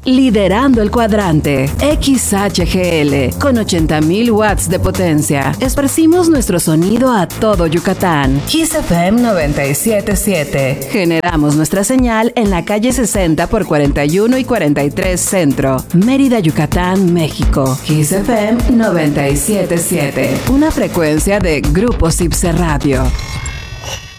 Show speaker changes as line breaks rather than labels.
liderando el cuadrante. XHGL, con 80,000 watts de potencia. Esparcimos nuestro sonido a todo Yucatán. Kiss FM 97.7. Generamos nuestra señal en la calle 60 por 41 y 43 Centro, Mérida, Yucatán, México. Kiss FM 97.7. Una frecuencia de Grupo Cipse Radio.